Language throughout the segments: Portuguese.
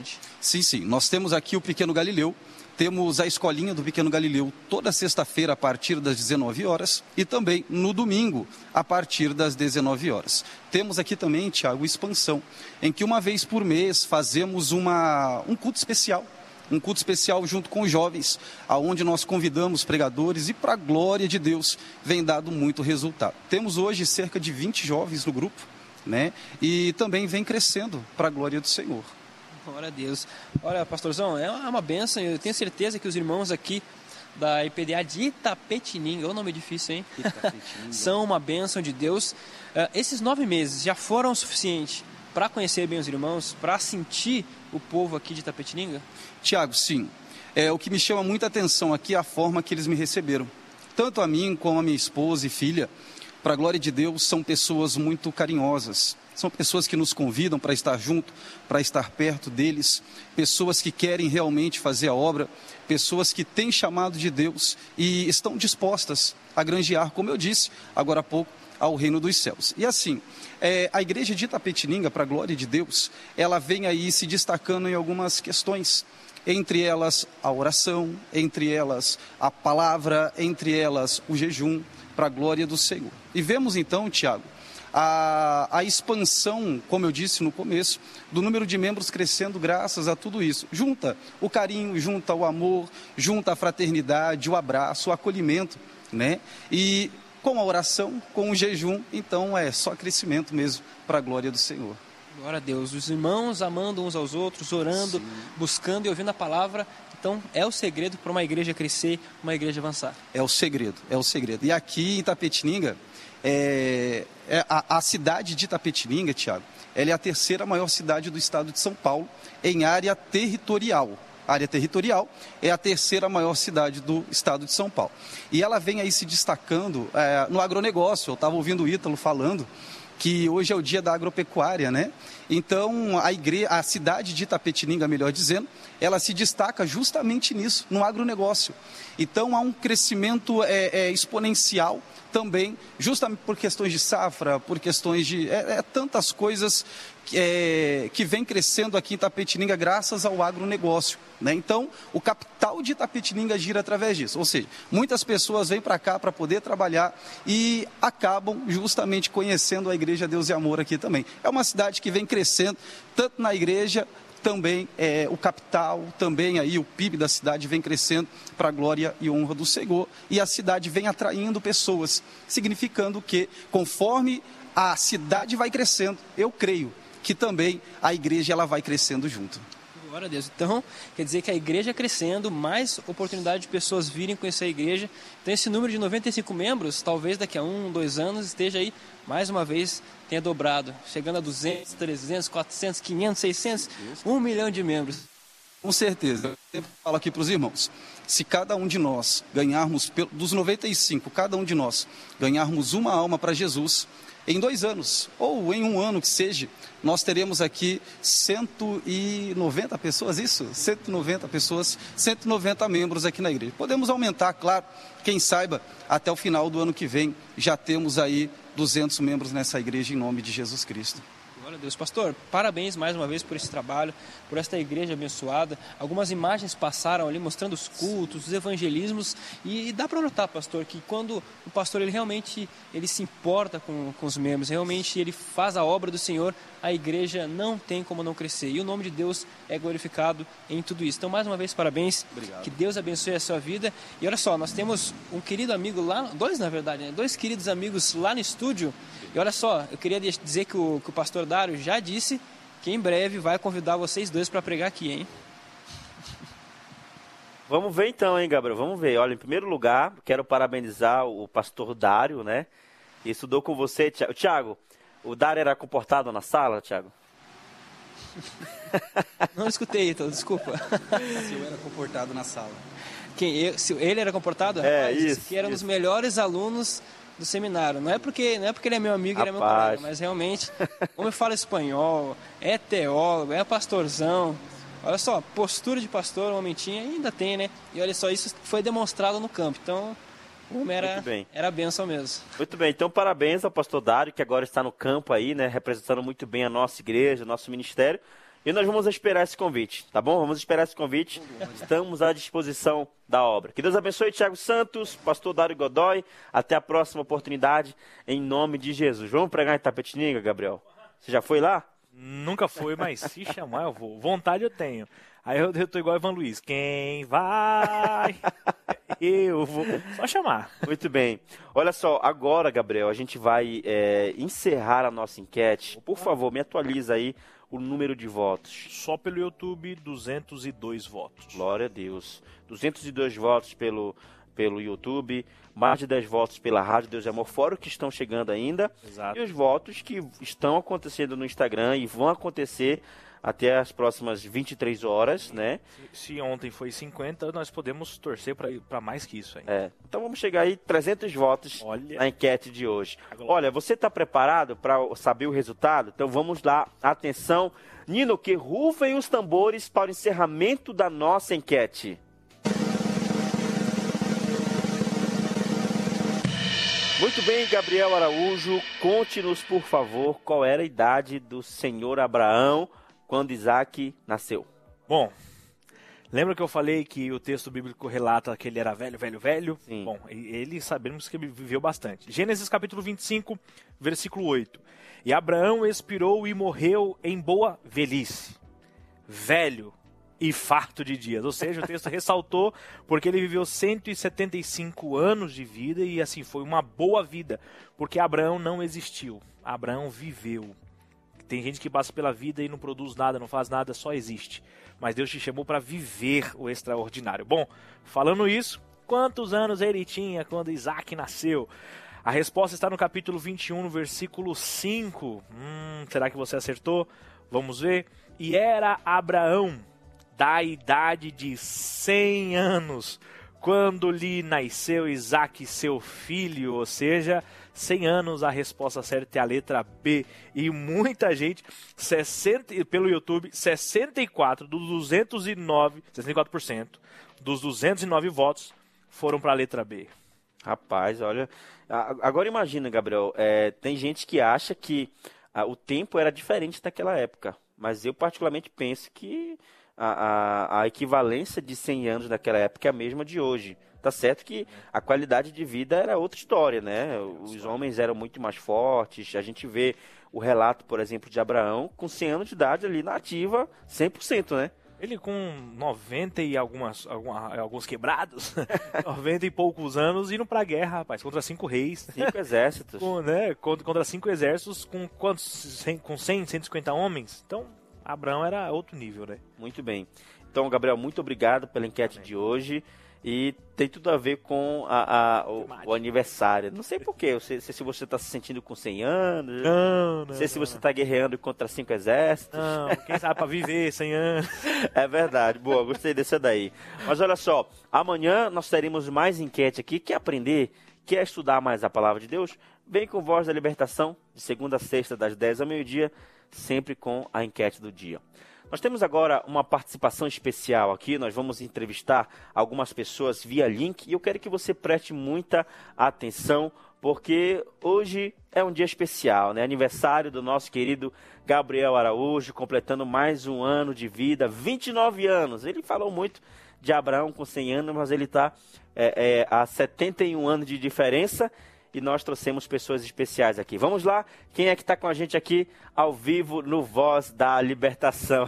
Sim, sim. Nós temos aqui o Pequeno Galileu, temos a escolinha do Pequeno Galileu toda sexta-feira a partir das 19 horas e também no domingo a partir das 19 horas. Temos aqui também, Tiago, Expansão, em que uma vez por mês fazemos um culto especial. Um culto especial junto com os jovens, aonde nós convidamos pregadores e, para a glória de Deus, vem dado muito resultado. Temos hoje cerca de 20 jovens no grupo, né? E também vem crescendo para a glória do Senhor. Glória a Deus. Olha, pastorzão, é uma bênção. Eu tenho certeza que os irmãos aqui da IPDA de Itapetininga, é um nome difícil, hein? São uma bênção de Deus. Esses 9 meses já foram o suficiente para conhecer bem os irmãos, para sentir o povo aqui de Itapetininga? Tiago, sim. O que me chama muita atenção aqui é a forma que eles me receberam. Tanto a mim como a minha esposa e filha, para a glória de Deus, são pessoas muito carinhosas. São pessoas que nos convidam para estar junto, para estar perto deles, pessoas que querem realmente fazer a obra, pessoas que têm chamado de Deus e estão dispostas a granjear, como eu disse agora há pouco, ao reino dos céus. E assim, a igreja de Itapetininga, para a glória de Deus, ela vem aí se destacando em algumas questões, entre elas a oração, entre elas a palavra, entre elas o jejum, para a glória do Senhor. E vemos então, Tiago, a expansão, como eu disse no começo, do número de membros crescendo graças a tudo isso. Junta o carinho, junta o amor, junta a fraternidade, o abraço, o acolhimento, né? E com a oração, com o jejum, então é só crescimento mesmo para a glória do Senhor. Glória a Deus. Os irmãos amando uns aos outros, orando, sim, buscando e ouvindo a palavra. Então, é o segredo para uma igreja crescer, uma igreja avançar. É o segredo, é o segredo. E aqui em Itapetininga, a cidade de Itapetininga, Tiago, ela é a terceira maior cidade do estado de São Paulo em área territorial. A área territorial é a terceira maior cidade do estado de São Paulo. E ela vem aí se destacando no agronegócio. Eu estava ouvindo o Ítalo falando que hoje é o dia da agropecuária, né? Então, a cidade de Itapetininga, melhor dizendo, ela se destaca justamente nisso, no agronegócio. Então, há um crescimento exponencial também, justamente por questões de safra, por questões de tantas coisas que vem crescendo aqui em Itapetininga graças ao agronegócio, né? Então, o capital de Itapetininga gira através disso, ou seja, muitas pessoas vêm para cá para poder trabalhar e acabam justamente conhecendo a Igreja Deus e Amor aqui também. É uma cidade que vem crescendo, tanto na igreja, também o capital, também aí o PIB da cidade vem crescendo para a glória e honra do Senhor, e a cidade vem atraindo pessoas, significando que conforme a cidade vai crescendo, eu creio que também a igreja ela vai crescendo junto. Glória a Deus. Então, quer dizer que a igreja crescendo, mais oportunidade de pessoas virem conhecer a igreja. Então, esse número de 95 membros, talvez daqui a 1, 2 anos, esteja aí, mais uma vez, tenha dobrado, chegando a 200, 300, 400, 500, 600, 1 milhão de membros. Com certeza. Eu sempre falo aqui para os irmãos, se cada um de nós ganharmos, dos 95, cada um de nós ganharmos uma alma para Jesus, em 2 anos, ou em 1 ano que seja, nós teremos aqui 190 pessoas, isso? 190 pessoas, 190 membros aqui na igreja. Podemos aumentar, claro, quem saiba, até o final do ano que vem, já temos aí 200 membros nessa igreja em nome de Jesus Cristo. Glória a Deus. Pastor, parabéns mais uma vez por esse trabalho, por esta igreja abençoada. Algumas imagens passaram ali mostrando os cultos, os evangelismos, e dá para notar, pastor, que quando o pastor ele realmente se importa com os membros, realmente ele faz a obra do Senhor, a igreja não tem como não crescer. E o nome de Deus é glorificado em tudo isso. Então, mais uma vez, parabéns. Obrigado. Que Deus abençoe a sua vida. E olha só, nós temos um querido amigo lá, 2 na verdade, né? 2 queridos amigos lá no estúdio. E olha só, eu queria dizer que o pastor Dário já disse que em breve vai convidar vocês 2 para pregar aqui, hein? Vamos ver então, hein, Gabriel? Vamos ver. Olha, em primeiro lugar, quero parabenizar o pastor Dário, né? Ele estudou com você, Tiago. O Dário era comportado na sala, Tiago? Não escutei, então, desculpa. Se eu era comportado na sala. Se ele era comportado? Rapaz, isso. Esse aqui era um dos melhores alunos do seminário. Não é porque ele é meu amigo, ele é meu colega, mas realmente, como eu falo espanhol, é teólogo, é pastorzão. Olha só, postura de pastor, o homem tinha, ainda tem, né? E olha só, isso foi demonstrado no campo. Então, o homem era bênção mesmo. Muito bem, então parabéns ao pastor Dário, que agora está no campo aí, né? Representando muito bem a nossa igreja, o nosso ministério. E nós vamos esperar esse convite, tá bom? Vamos esperar esse convite. Estamos à disposição da obra. Que Deus abençoe Tiago Santos, pastor Dário Godoy. Até a próxima oportunidade, em nome de Jesus. Vamos pregar em Itapetininga, Gabriel? Você já foi lá? Nunca foi, mas se chamar eu vou. Vontade eu tenho. Aí eu tô igual Ivan Luiz. Quem vai? Eu vou. Só chamar. Muito bem. Olha só, agora, Gabriel, a gente vai encerrar a nossa enquete. Por favor, me atualiza aí o número de votos. Só pelo YouTube, 202 votos. Glória a Deus. 202 votos pelo YouTube, mais de 10 votos pela Rádio Deus e Amor, fora os que estão chegando ainda. Exato. E os votos que estão acontecendo no Instagram e vão acontecer até as próximas 23 horas, né? Se ontem foi 50, nós podemos torcer para mais que isso aí. Então vamos chegar aí 300 votos na enquete de hoje. Olha, você está preparado para saber o resultado? Então vamos lá, atenção. Nino, que rufem os tambores para o encerramento da nossa enquete. Muito bem, Gabriel Araújo, conte-nos, por favor, qual era a idade do senhor Abraão quando Isaac nasceu. Bom, lembra que eu falei que o texto bíblico relata que ele era velho? Sim. Bom, ele sabemos que ele viveu bastante. Gênesis capítulo 25, versículo 8. E Abraão expirou e morreu em boa velhice, velho e farto de dias. Ou seja, o texto ressaltou porque ele viveu 175 anos de vida e assim foi uma boa vida, porque Abraão não existiu, Abraão viveu. Tem gente que passa pela vida e não produz nada, não faz nada, só existe. Mas Deus te chamou para viver o extraordinário. Bom, falando isso, quantos anos ele tinha quando Isaac nasceu? A resposta está no capítulo 21, no versículo 5. Será que você acertou? Vamos ver. E era Abraão da idade de 100 anos, quando lhe nasceu Isaac, seu filho, ou seja, 100 anos, a resposta certa é a letra B. E muita gente, pelo YouTube, 64% dos 209 votos foram para a letra B. Rapaz, olha, agora imagina, Gabriel, tem gente que acha que o tempo era diferente daquela época, mas eu particularmente penso que a equivalência de 100 anos daquela época é a mesma de hoje. Tá certo que a qualidade de vida era outra história, né? Os homens eram muito mais fortes. A gente vê o relato, por exemplo, de Abraão com 100 anos de idade ali na ativa, 100%, né? Ele com 90 e alguns quebrados, 90 e poucos anos, indo pra guerra, rapaz, contra 5 reis. 5 exércitos. Contra 5 exércitos, com quantos? Com 100, 150 homens? Então, Abraão era outro nível, né? Muito bem. Então, Gabriel, muito obrigado pela enquete de hoje. E tem tudo a ver com o aniversário. Não sei porquê, se você está se sentindo com 100 anos. Não sei se você está guerreando contra 5 exércitos. Não, quem sabe para viver 100 anos. É verdade, boa, gostei dessa daí. Mas olha só, amanhã nós teremos mais enquete aqui. Quer aprender? Quer estudar mais a palavra de Deus? Vem com Voz da Libertação, de segunda a sexta, das 10 ao meio-dia, sempre com a enquete do dia. Nós temos agora uma participação especial aqui, nós vamos entrevistar algumas pessoas via link e eu quero que você preste muita atenção, porque hoje é um dia especial, né? Aniversário do nosso querido Gabriel Araújo, completando mais um ano de vida, 29 anos. Ele falou muito de Abraão com 100 anos, mas ele está há 71 anos de diferença. E nós trouxemos pessoas especiais aqui. Vamos lá, quem é que está com a gente aqui ao vivo no Voz da Libertação?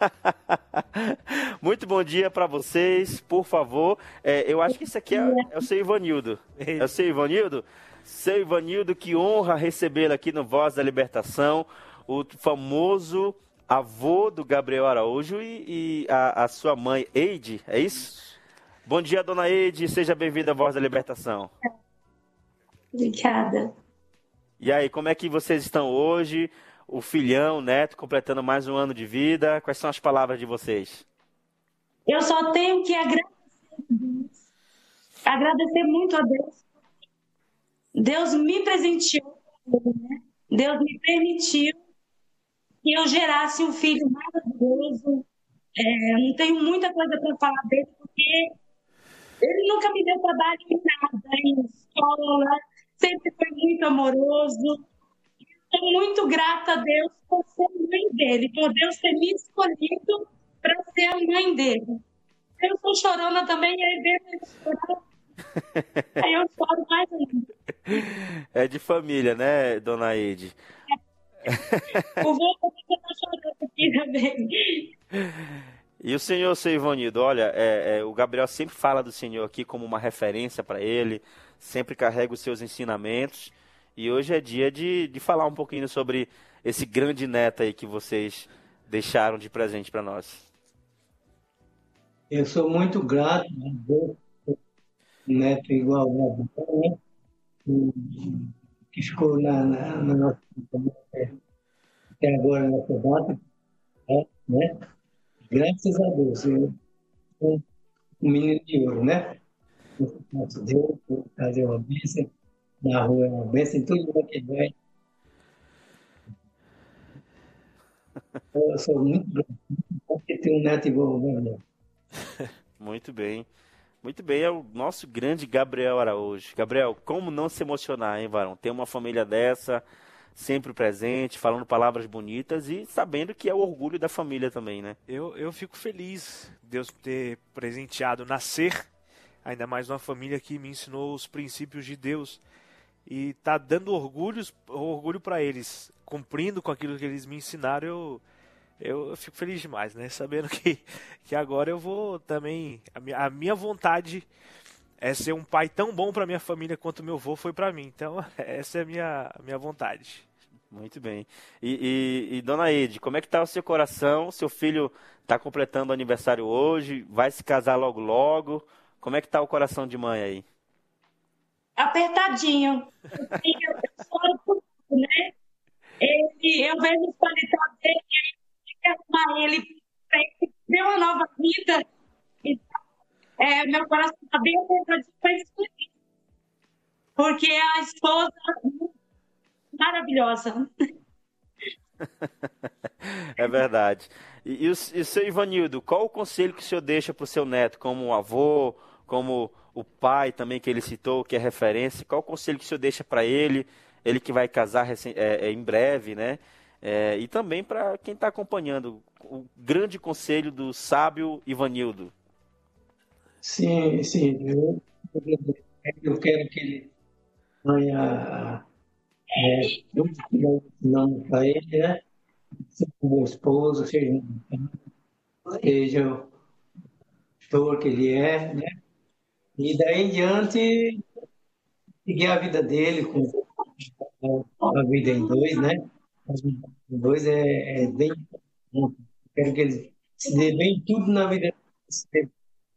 Muito bom dia para vocês, por favor. Eu acho que isso aqui é o seu Ivanildo. É o seu Ivanildo? Seu Ivanildo, que honra recebê-lo aqui no Voz da Libertação, o famoso avô do Gabriel Araújo e a sua mãe, Eide, é isso? Bom dia, dona Eide, seja bem-vinda à Voz da Libertação. Obrigada. E aí, como é que vocês estão hoje? O filhão, o neto, completando mais um ano de vida. Quais são as palavras de vocês? Eu só tenho que agradecer muito a Deus. Deus me presenteou, né? Deus me permitiu que eu gerasse um filho maravilhoso. Não tenho muita coisa para falar dele, porque ele nunca me deu trabalho em nada, em escola. Sempre foi muito amoroso. sou muito grata a Deus por ser mãe dele, por Deus ter me escolhido para ser a mãe dele. Eu sou chorona também, e aí vejo ele chorar, aí eu choro mais ainda. É de família, né, dona Aide? O vô também está chorando aqui também. E o senhor, seu Ivanildo, olha, o Gabriel sempre fala do senhor aqui como uma referência para ele, sempre carrega os seus ensinamentos, e hoje é dia de falar um pouquinho sobre esse grande neto aí que vocês deixaram de presente para nós. Eu sou muito grato a Deus, por um neto igual ao Gabriel, né? Que ficou na nossa família até agora nessa data, né? Graças a Deus, eu sou um menino de ouro, né? Nosso Deus, fazer uma bênção, na rua é uma bênção, em todo lugar que vai. Eu sou muito grato porque ter um neto igual ao Gabriel. Muito bem. Muito bem, é o nosso grande Gabriel Araújo. Gabriel, como não se emocionar, hein, varão? Ter uma família dessa, sempre presente, falando palavras bonitas e sabendo que é o orgulho da família também, né? Eu fico feliz Deus ter presenteado nascer, ainda mais uma família que me ensinou os princípios de Deus e tá dando orgulho para eles, cumprindo com aquilo que eles me ensinaram. Eu fico feliz demais, né? Sabendo que agora eu vou também... A minha vontade é ser um pai tão bom para minha família quanto meu avô foi para mim. Então, essa é a minha vontade. Muito bem. E dona Ede, como é que tá o seu coração? Seu filho está completando aniversário hoje, vai se casar logo logo. Como é que tá o coração de mãe aí? Apertadinho. Eu choro por tudo, né? Eu vejo os qualidades dele, quero arrumar ele para ele ter uma nova vida. Meu coração está bem apertadinho para isso, porque a esposa maravilhosa. É verdade. E o seu Ivanildo, qual o conselho que o senhor deixa para o seu neto, como um avô, como o pai também que ele citou, que é referência? Qual o conselho que o senhor deixa para ele que vai casar em breve, né? E também para quem está acompanhando, o grande conselho do sábio Ivanildo. Sim, eu quero que ele tenha tudo que nós ensinamos para ele, né? Seja um bom esposo, seja o pastor que ele é, né? E daí em diante, seguir a vida dele com a vida em dois, né? A vida em dois é bem bom. Quero que ele se dê bem tudo na vida dele.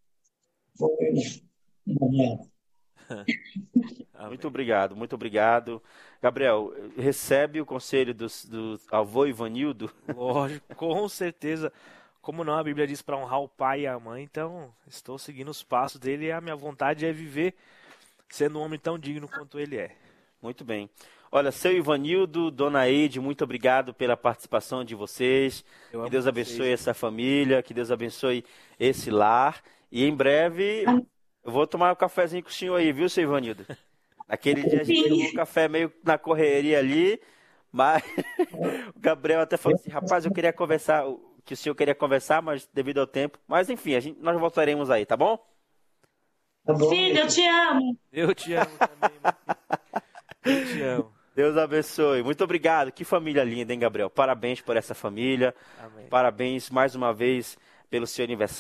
Muito obrigado, muito obrigado. Gabriel, recebe o conselho do avô Ivanildo? Lógico, com certeza. Como não, a Bíblia diz para honrar o pai e a mãe, então estou seguindo os passos dele e a minha vontade é viver sendo um homem tão digno quanto ele é. Muito bem. Olha, seu Ivanildo, dona Eide, muito obrigado pela participação de vocês. Que Deus abençoe essa família, que Deus abençoe esse lar. E em breve eu vou tomar um cafezinho com o senhor aí, viu, seu Ivanildo? Naquele dia a gente tomou um café meio na correria ali, mas o Gabriel até falou assim, rapaz, eu queria conversar, que o senhor queria conversar, mas devido ao tempo. Mas enfim, nós voltaremos aí, tá bom? Tá bom. Filho, eu te amo. Eu te amo também, eu te amo. Deus abençoe. Muito obrigado. Que família linda, hein, Gabriel? Parabéns por essa família. Amém. Parabéns mais uma vez pelo seu aniversário.